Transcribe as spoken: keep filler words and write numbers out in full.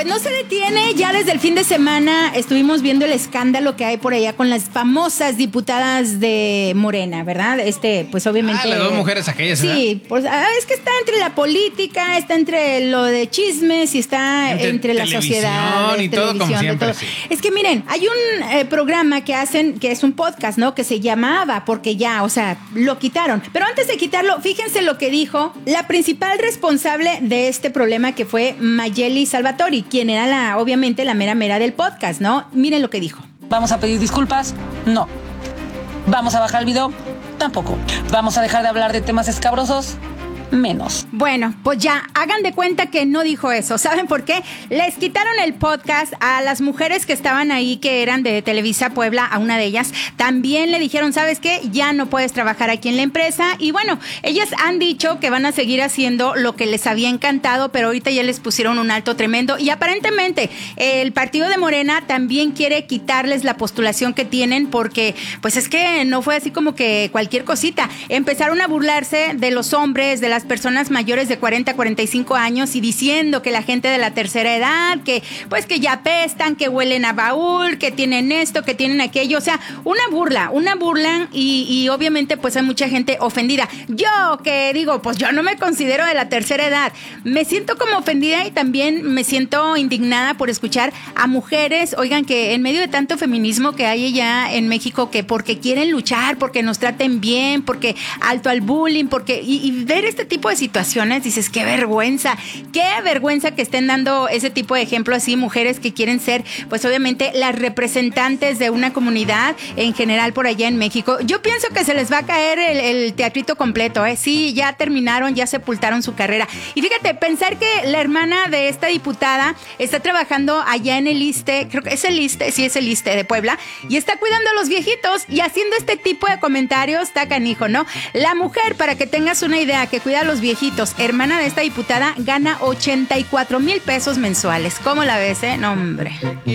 Pues no se detiene, ya desde el fin de semana estuvimos viendo el escándalo que hay por allá con las famosas diputadas de Morena, ¿verdad? Este, pues obviamente... Ah, las dos mujeres aquellas, ¿verdad? Sí, pues ah, es que está entre la política, está entre lo de chismes y está entre, entre la sociedad. Y todo como siempre, sí. Es que miren, hay un eh, programa que hacen, que es un podcast, ¿no? Que se llamaba, porque ya, o sea, lo quitaron. Pero antes de quitarlo, fíjense lo que dijo la principal responsable de este problema, que fue Mayeli Salvatori, quien era la, obviamente, la mera mera del podcast, ¿no? Miren lo que dijo. ¿Vamos a pedir disculpas? No. ¿Vamos a bajar el video? Tampoco. ¿Vamos a dejar de hablar de temas escabrosos? Menos. Bueno, pues ya, hagan de cuenta que no dijo eso. ¿Saben por qué? Les quitaron el podcast a las mujeres que estaban ahí, que eran de Televisa Puebla, a una de ellas. También le dijeron, ¿sabes qué? Ya no puedes trabajar aquí en la empresa. Y bueno, ellas han dicho que van a seguir haciendo lo que les había encantado, pero ahorita ya les pusieron un alto tremendo. Y aparentemente el partido de Morena también quiere quitarles la postulación que tienen, porque pues es que no fue así como que cualquier cosita. Empezaron a burlarse de los hombres, de las personas mayores de cuarenta a cuarenta y cinco años, y diciendo que la gente de la tercera edad, que pues que ya apestan, que huelen a baúl, que tienen esto, que tienen aquello. O sea, una burla, una burla y, y obviamente pues hay mucha gente ofendida. Yo que digo, pues yo no me considero de la tercera edad, me siento como ofendida y también me siento indignada por escuchar a mujeres, oigan, que en medio de tanto feminismo que hay allá en México, que porque quieren luchar, porque nos traten bien, porque alto al bullying, porque y, y ver este tipo de situaciones, dices, qué vergüenza, qué vergüenza que estén dando ese tipo de ejemplo así, mujeres que quieren ser, pues obviamente, las representantes de una comunidad en general por allá en México. Yo pienso que se les va a caer el, el teatrito completo, ¿eh? Sí, ya terminaron, ya sepultaron su carrera. Y fíjate, pensar que la hermana de esta diputada está trabajando allá en el ISSSTE, creo que es el ISSSTE, sí es el ISSSTE de Puebla, y está cuidando a los viejitos y haciendo este tipo de comentarios, está canijo, ¿no? La mujer, para que tengas una idea, que cuida a los viejitos, hermana de esta diputada, gana ochenta y cuatro mil pesos mensuales. ¿Cómo la ves, eh? No, hombre.